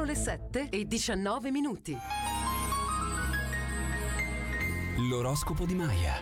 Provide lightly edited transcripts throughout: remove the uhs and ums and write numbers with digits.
le 7:19. L'oroscopo di Maya.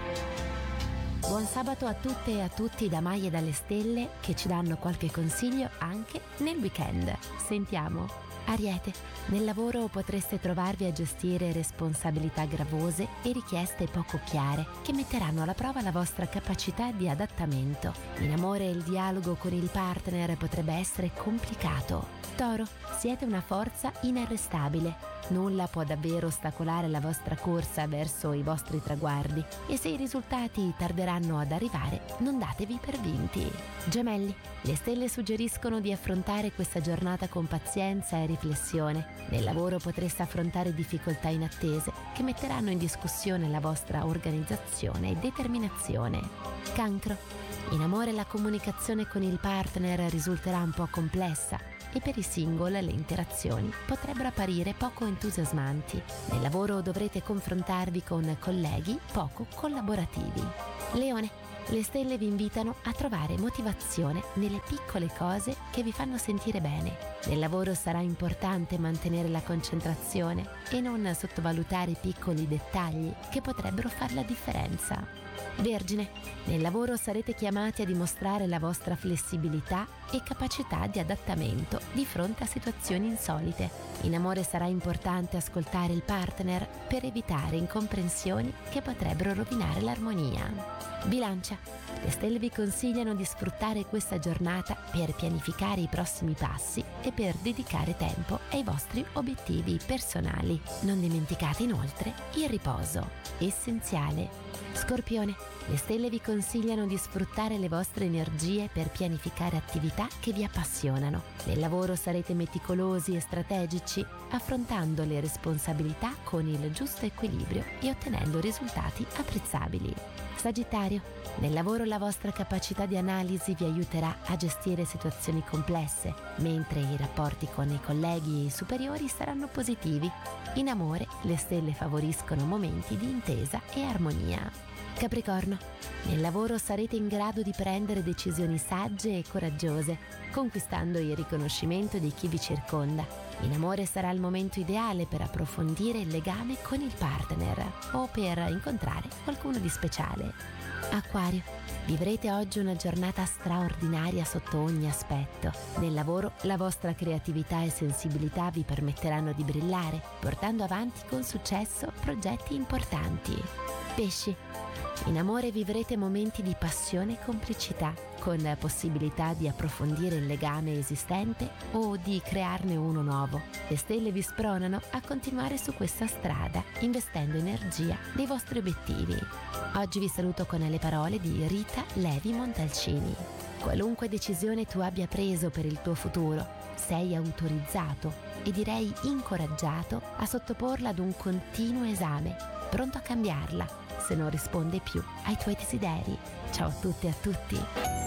Buon sabato a tutte e a tutti da Maya e dalle stelle, che ci danno qualche consiglio anche nel weekend. Sentiamo. Ariete, nel lavoro potreste trovarvi a gestire responsabilità gravose e richieste poco chiare che metteranno alla prova la vostra capacità di adattamento. In amore il dialogo con il partner potrebbe essere complicato. Toro, siete una forza inarrestabile. Nulla può davvero ostacolare la vostra corsa verso i vostri traguardi e se i risultati tarderanno ad arrivare, non datevi per vinti. Gemelli, le stelle suggeriscono di affrontare questa giornata con pazienza e riflessione. Nel lavoro potreste affrontare difficoltà inattese che metteranno in discussione la vostra organizzazione e determinazione. Cancro, in amore la comunicazione con il partner risulterà un po' complessa e per i single le interazioni potrebbero apparire poco entusiasmanti. Nel lavoro dovrete confrontarvi con colleghi poco collaborativi. Leone, le stelle vi invitano a trovare motivazione nelle piccole cose che vi fanno sentire bene. Nel lavoro sarà importante mantenere la concentrazione e non sottovalutare i piccoli dettagli che potrebbero fare la differenza. Vergine, nel lavoro sarete chiamati a dimostrare la vostra flessibilità e capacità di adattamento di fronte a situazioni insolite. In amore sarà importante ascoltare il partner per evitare incomprensioni che potrebbero rovinare l'armonia. Bilancia, le stelle vi consigliano di sfruttare questa giornata per pianificare i prossimi passi e per dedicare tempo ai vostri obiettivi personali. Non dimenticate inoltre il riposo, essenziale. Scorpione, le stelle vi consigliano di sfruttare le vostre energie per pianificare attività che vi appassionano. Nel lavoro sarete meticolosi e strategici, affrontando le responsabilità con il giusto equilibrio e ottenendo risultati apprezzabili. Sagittario, nel lavoro la vostra capacità di analisi vi aiuterà a gestire situazioni complesse, mentre i rapporti con i colleghi e i superiori saranno positivi. In amore, le stelle favoriscono momenti di intesa e armonia. Capricorno, nel lavoro sarete in grado di prendere decisioni sagge e coraggiose, conquistando il riconoscimento di chi vi circonda. In amore sarà il momento ideale per approfondire il legame con il partner o per incontrare qualcuno di speciale. Acquario, vivrete oggi una giornata straordinaria sotto ogni aspetto. Nel lavoro la vostra creatività e sensibilità vi permetteranno di brillare, portando avanti con successo progetti importanti. Pesci, in amore vivrete momenti di passione e complicità, con possibilità di approfondire il legame esistente o di crearne uno nuovo. Le stelle vi spronano a continuare su questa strada, investendo energia nei vostri obiettivi. Oggi vi saluto con le parole di Rita Levi Montalcini. Qualunque decisione tu abbia preso per il tuo futuro, sei autorizzato e direi incoraggiato a sottoporla ad un continuo esame, pronto a cambiarla se non risponde più ai tuoi desideri. Ciao a tutte e a tutti.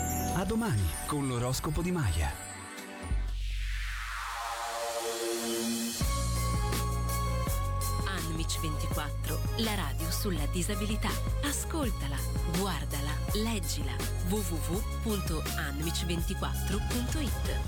A domani con l'oroscopo di Maya. Anmic 24, la radio sulla disabilità. Ascoltala, guardala, leggila. www.anmic24.it